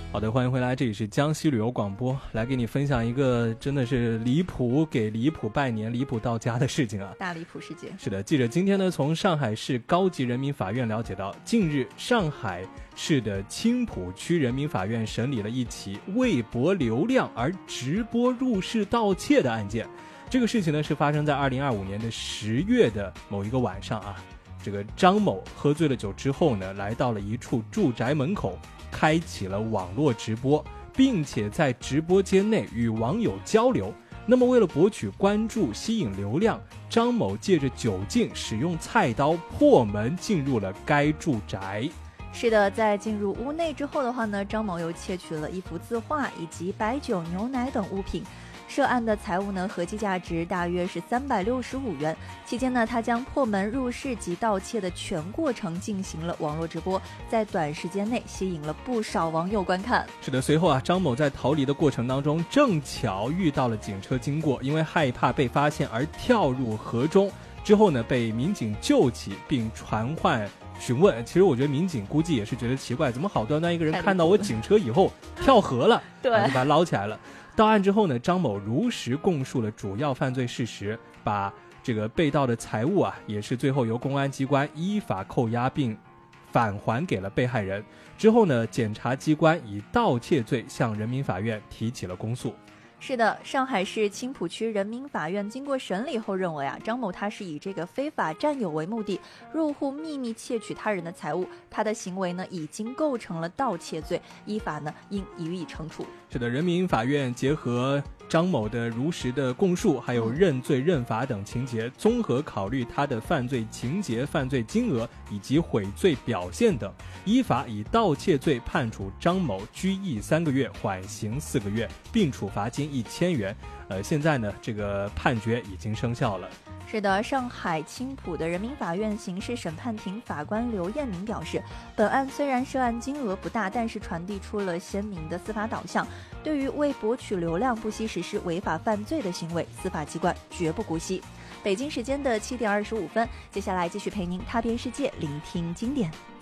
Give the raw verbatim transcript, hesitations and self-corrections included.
好的，欢迎回来，这里是江西旅游广播，来给你分享一个真的是离谱，给离谱拜年，离谱到家的事情啊！ 大离谱事件。 是的，记者今天呢从上海市高级人民法院了解到，近日上海市的青浦区人民法院审理了一起为博流量而直播入室盗窃的案件。这个事情呢是发生在二零二五年的十月的某一个晚上啊。这个张某喝醉了酒之后呢，来到了一处住宅门口，开启了网络直播，并且在直播间内与网友交流。那么为了博取关注，吸引流量，张某借着酒劲，使用菜刀破门进入了该住宅。 是的，在进入屋内之后的话呢，张某又窃取了一幅字画以及白酒、牛奶等物品。涉案的财物呢，合计价值大约是三百六十五元。期间呢，他将破门入室及盗窃的全过程进行了网络直播，在短时间内吸引了不少网友观看。 是的，随后啊，张某在逃离的过程当中，正巧遇到了警车经过，因为害怕被发现而跳入河中。之后呢，被民警救起并传唤询问。其实我觉得民警估计也是觉得奇怪，怎么好端端一个人看到我警车以后跳河了， 对， 就把他捞起来了。到案之后呢，张某如实供述了主要犯罪事实，把这个被盗的财物啊，也是最后由公安机关依法扣押并返还给了被害人。之后呢，检察机关以盗窃罪向人民法院提起了公诉。 是的，上海市青浦区人民法院经过审理后认为啊，张某他是以这个非法占有为目的，入户秘密窃取他人的财物，他的行为呢已经构成了盗窃罪，依法呢应予以惩处。 是的，人民法院结合张某的如实的供述，还有认罪认罚等情节，综合考虑他的犯罪情节、犯罪金额以及悔罪表现等，依法以盗窃罪判处张某拘役三个月，缓刑四个月，并处罚金一千元。呃，现在呢，这个判决已经生效了。 是的，上海青浦的人民法院刑事审判庭法官刘艳明表示，本案虽然涉案金额不大，但是传递出了鲜明的司法导向，对于为博取流量不惜实施违法犯罪的行为，司法机关绝不姑息。北京时间的七点二十五分，接下来继续陪您踏遍世界，聆听经典。